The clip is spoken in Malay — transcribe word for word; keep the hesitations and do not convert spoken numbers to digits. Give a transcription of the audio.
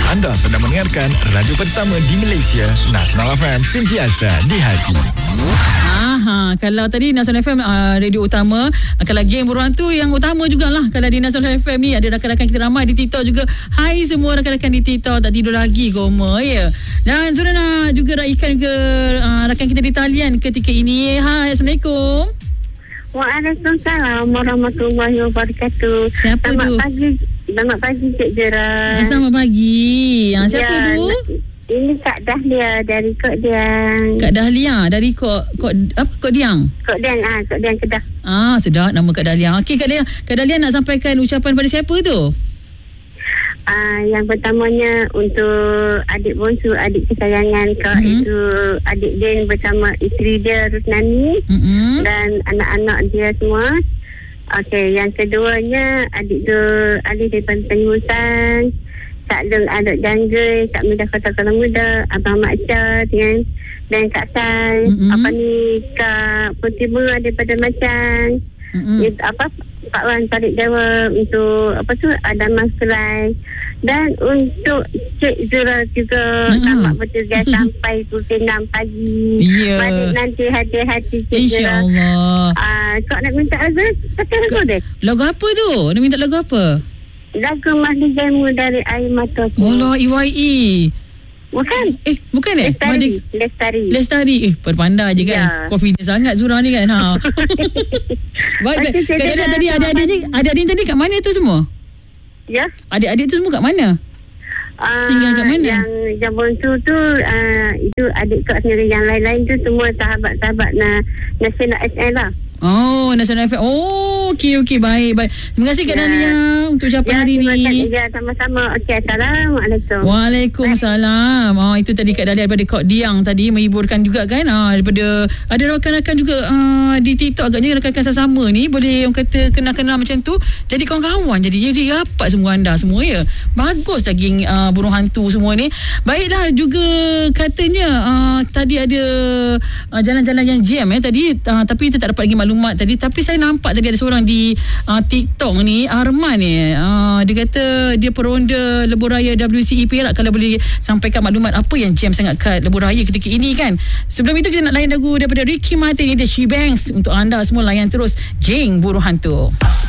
Anda sedang mendengarkan radio pertama di Malaysia, Nasional F M, sentiasa di hati. Aha, kalau tadi Nasional F M uh, radio utama, uh, kalau game Burung Hantu yang utama jugalah. Kalau di Nasional F M ni ada rakan-rakan kita ramai di TikTok juga. Hai semua rakan-rakan di TikTok, tak tidur lagi Goma ya. Dan sudah nak juga raikan ke uh, rakan kita di talian ketika ini. Hai, Assalamualaikum. Waalaikumsalam warahmatullahi wabarakatuh. Siapa Selamat tu? pagi. Selamat pagi Cik Jera. Selamat pagi. Ha, siapa ya, tu? Ini Kak Dahlia dari Kok Diang. Kak Dahlia dari Kok Kok apa Kok Diang? Kok Diang ah, Kok Diang Kedah. Ah, sedap nama Kak Dahlia. Okey Kak Dahlia, Kak Dahlia nak sampaikan ucapan pada siapa tu? Ah, yang pertamanya untuk adik bongsu, adik kesayangan Kak, mm-hmm. itu adik Din bersama isteri dia Rusnani, mm-hmm. dan anak-anak dia semua. Okey, yang keduanya adik tu Ali daripada Pengurusan, Kak Lung Adik Janggai, Kak Midah Kota Kuala Muda, Abang Makca dengan dan Kak Sai, mm-hmm. apa ni Kak Putih Bunga daripada Macang, mm-hmm. itu, apa Pak Wan Tarik Jawa, untuk apa tu Adam Maskelai, dan untuk Cik Zura juga mm-hmm. tamat bertugas sampai pukul enam pagi. Yeah. Balik nanti hati-hati Cik Zura. InsyaAllah. Uh, kau nak minta azan? Kata lagu dia. Lagu apa tu? Nak minta lagu apa? Lagu Mahdi Jaimu dari Air Mata Ku. Allah, E Y E. Bukan. Eh, bukan eh? Lestari. Mahdi... Lestari. Lestari. Eh, pandai je kan. Ya. Confident sangat Zura ni kan. Ha. Baik, Okay, Kak Dahlia tadi adik-adik ni, adik-adik tadi kat mana tu semua? Ya. Adik-adik tu semua kat mana? Uh, Tinggal kat mana? Yang yang bongsu tu uh, itu adik kak sendiri. Yang lain-lain tu semua sahabat-sahabat na, Nasional S L lah. Oh, Nasional F M. Oh, okey okey, baik baik. Terima kasih Kak Ya. Dahlia untuk ucapan Ya, hari terima ni. kasih. Ya, sama-sama. Okey, Assalamualaikum. Waalaikumsalam. Ah, itu tadi Kak Dahlia daripada Kok Diang tadi, menghiburkan juga kan. Ah, daripada ada rakan-rakan juga ah, di TikTok, agaknya rakan-rakan sama ni boleh orang kata kenal-kenal macam tu. Jadi kawan-kawan, jadi jadi rapat semua anda semua ya. Bagus lagi ah, burung hantu semua ni. Baiklah, juga katanya ah, tadi ada ah, jalan-jalan yang jam eh tadi, ah, tapi kita tak dapat lagi maklumat tadi, tapi saya nampak tadi ada seorang di uh, TikTok ni, Arman ni, uh, dia kata dia peronda lebuh raya W C E Perak. Kalau boleh sampaikan maklumat apa yang jam sangat kat lebuh raya ketika ini kan. Sebelum itu kita nak layan lagu daripada Ricky Martin, dia She Bangs untuk anda semua. Layan terus Geng Burung Hantu.